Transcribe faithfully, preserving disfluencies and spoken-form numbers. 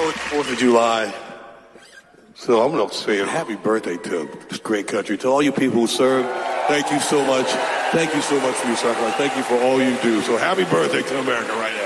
know it's fourth of July, so I'm going to say a happy birthday to this great country. To all you people who serve, thank you so much. Thank you so much for your sacrifice. Thank you for all you do. So happy birthday to America right now.